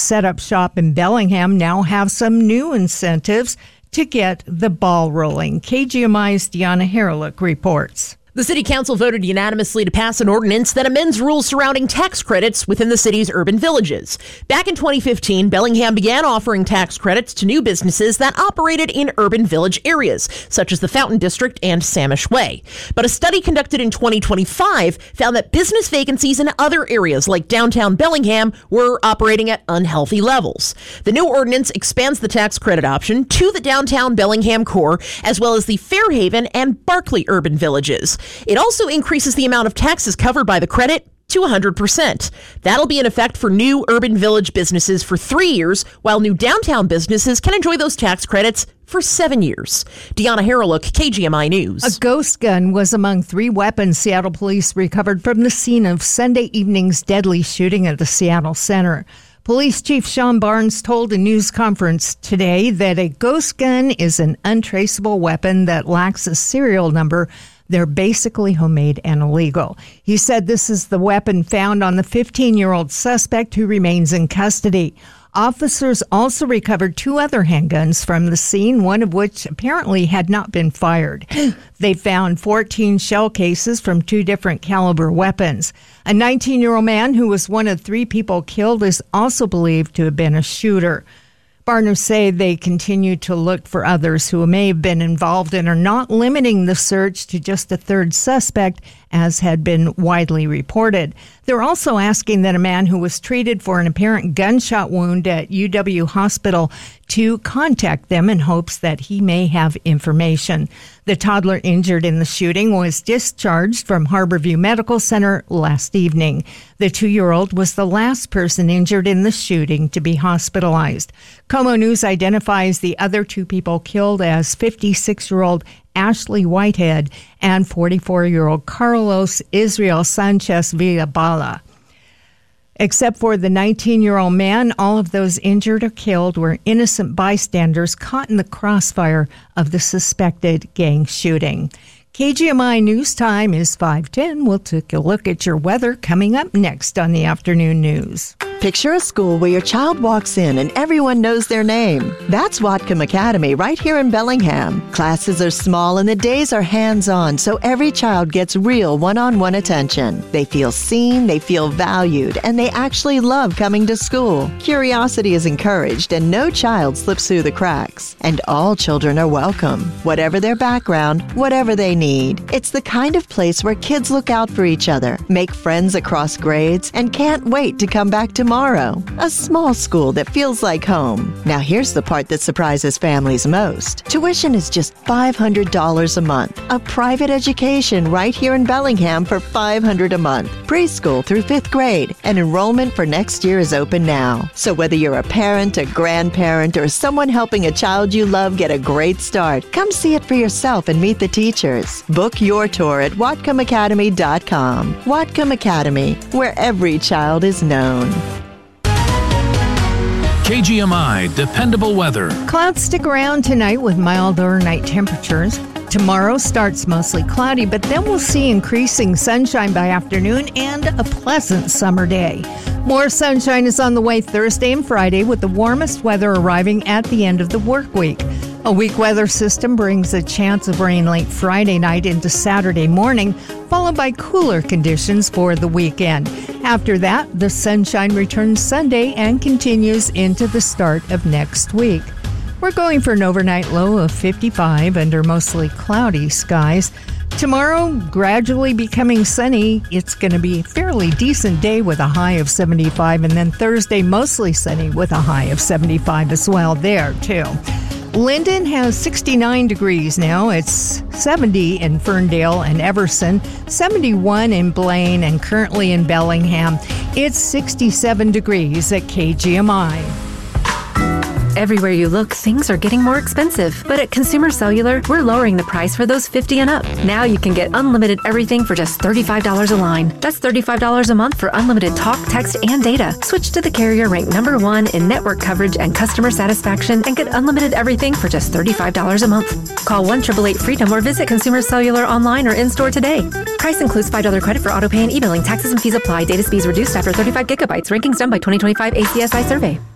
set up shop in Bellingham now have some new incentives to get the ball rolling. KGMI's Deanna Harrelick reports. The City Council voted unanimously to pass an ordinance that amends rules surrounding tax credits within the city's urban villages. Back in 2015, Bellingham began offering tax credits to new businesses that operated in urban village areas, such as the Fountain District and Samish Way. But a study conducted in 2025 found that business vacancies in other areas like downtown Bellingham were operating at unhealthy levels. The new ordinance expands the tax credit option to the downtown Bellingham core, as well as the Fairhaven and Barclay urban villages. It also increases the amount of taxes covered by the credit to 100%. That'll be in effect for new urban village businesses for 3 years, while new downtown businesses can enjoy those tax credits for 7 years. Deanna Harrelick, KGMI News. A ghost gun was among 3 weapons Seattle police recovered from the scene of Sunday evening's deadly shooting at the Seattle Center. Police Chief Sean Barnes told a news conference today that a ghost gun is an untraceable weapon that lacks a serial number. They're basically homemade and illegal. He said this is the weapon found on the 15-year-old suspect who remains in custody. Officers also recovered 2 other handguns from the scene, one of which apparently had not been fired. They found 14 shell cases from 2 different caliber weapons. A 19-year-old man who was one of 3 people killed is also believed to have been a shooter. Partners say they continue to look for others who may have been involved and are not limiting the search to just a 3rd suspect, as had been widely reported. They're also asking that a man who was treated for an apparent gunshot wound at UW Hospital to contact them in hopes that he may have information. The toddler injured in the shooting was discharged from Harborview Medical Center last evening. The 2-year-old was the last person injured in the shooting to be hospitalized. Como News identifies the other 2 people killed as 56-year-old Ashley Whitehead and 44-year-old Carlos Israel Sanchez Villabala. Except for the 19-year-old man, all of those injured or killed were innocent bystanders caught in the crossfire of the suspected gang shooting. KGMI News Time is 5:10. We'll take a look at your weather coming up next on the afternoon news. Picture a school where your child walks in and everyone knows their name. That's Whatcom Academy right here in Bellingham. Classes are small and the days are hands-on, so every child gets real one-on-one attention. They feel seen, they feel valued, and they actually love coming to school. Curiosity is encouraged and no child slips through the cracks. And all children are welcome, whatever their background, whatever they need. It's the kind of place where kids look out for each other, make friends across grades, and can't wait to come back tomorrow. A small school that feels like home. Now here's the part that surprises families most. Tuition is just $500 a month. A private education right here in Bellingham for $500 a month. Preschool through 5th grade. And enrollment for next year is open now. So whether you're a parent, a grandparent, or someone helping a child you love get a great start, come see it for yourself and meet the teachers. Book your tour at WhatcomAcademy.com. Whatcom Academy, where every child is known. KGMI Dependable Weather. Clouds stick around tonight with milder night temperatures. Tomorrow starts mostly cloudy, but then we'll see increasing sunshine by afternoon and a pleasant summer day. More sunshine is on the way Thursday and Friday, with the warmest weather arriving at the end of the work week. A weak weather system brings a chance of rain late Friday night into Saturday morning, followed by cooler conditions for the weekend. After that, the sunshine returns Sunday and continues into the start of next week. We're going for an overnight low of 55 under mostly cloudy skies. Tomorrow, gradually becoming sunny. It's going to be a fairly decent day with a high of 75, and then Thursday, mostly sunny with a high of 75 as well there, too. Linden has 69 degrees now. It's 70 in Ferndale and Everson, 71 in Blaine, and currently in Bellingham, it's 67 degrees at KGMI. Everywhere you look, things are getting more expensive. But at Consumer Cellular, we're lowering the price for those 50 and up. Now you can get unlimited everything for just $35 a line. That's $35 a month for unlimited talk, text, and data. Switch to the carrier ranked #1 in network coverage and customer satisfaction and get unlimited everything for just $35 a month. Call 1-888-FREEDOM or visit Consumer Cellular online or in-store today. Price includes $5 credit for auto pay and e-billing. Taxes and fees apply. Data speeds reduced after 35 gigabytes. Rankings done by 2025 ACSI survey.